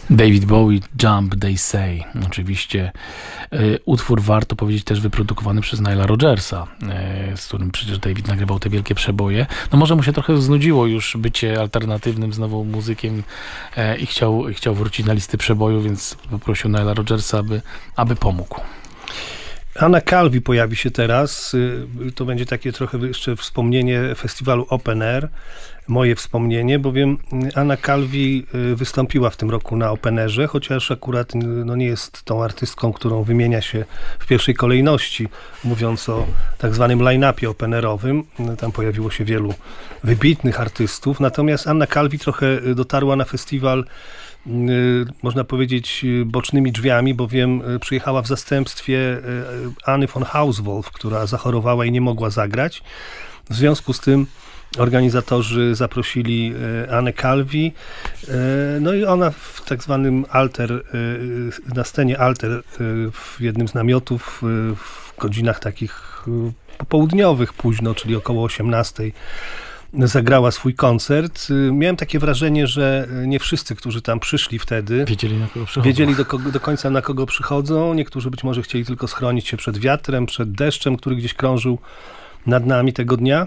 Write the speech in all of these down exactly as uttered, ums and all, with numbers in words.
David Bowie, Jump, They Say. Oczywiście y, utwór, warto powiedzieć, też wyprodukowany przez Nila Rodgersa, y, z którym przecież David nagrywał te wielkie przeboje. No może mu się trochę znudziło już bycie alternatywnym znowu muzykiem y, i chciał, chciał wrócić na listy przeboju, więc poprosił Nila Rodgersa, aby, aby pomógł. Anna Calvi pojawi się teraz. To będzie takie trochę jeszcze wspomnienie festiwalu Open Air. Moje wspomnienie, bowiem Anna Calvi wystąpiła w tym roku na Open Airze, chociaż akurat no, nie jest tą artystką, którą wymienia się w pierwszej kolejności, mówiąc o tak zwanym line-upie open airowym. Tam pojawiło się wielu wybitnych artystów, natomiast Anna Calvi trochę dotarła na festiwal, można powiedzieć, bocznymi drzwiami, bowiem przyjechała w zastępstwie Anny von Hauswolf, która zachorowała i nie mogła zagrać. W związku z tym organizatorzy zaprosili Annę Calvi, no i ona w tak zwanym alter, na scenie alter w jednym z namiotów w godzinach takich popołudniowych późno, czyli około osiemnastej, zagrała swój koncert. Miałem takie wrażenie, że nie wszyscy, którzy tam przyszli wtedy, wiedzieli, na kogo przychodzą. Wiedzieli do, kogo, do końca, na kogo przychodzą. Niektórzy być może chcieli tylko schronić się przed wiatrem, przed deszczem, który gdzieś krążył nad nami tego dnia.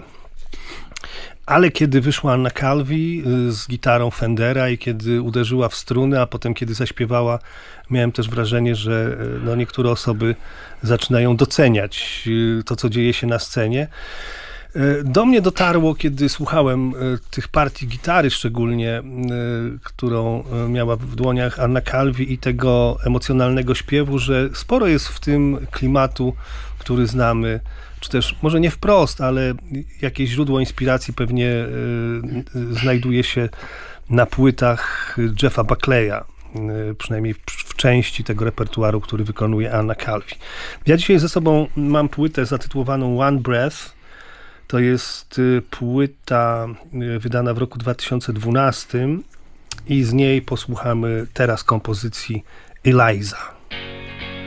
Ale kiedy wyszła Anna Calvi z gitarą Fendera i kiedy uderzyła w struny, a potem kiedy zaśpiewała, miałem też wrażenie, że no, niektóre osoby zaczynają doceniać to, co dzieje się na scenie. Do mnie dotarło, kiedy słuchałem tych partii gitary szczególnie, którą miała w dłoniach Anna Calvi, i tego emocjonalnego śpiewu, że sporo jest w tym klimatu, który znamy, czy też może nie wprost, ale jakieś źródło inspiracji pewnie znajduje się na płytach Jeffa Buckleya, przynajmniej w części tego repertuaru, który wykonuje Anna Calvi. Ja dzisiaj ze sobą mam płytę zatytułowaną One Breath. To jest płyta wydana w roku dwa tysiące dwunastym i z niej posłuchamy teraz kompozycji Eliza.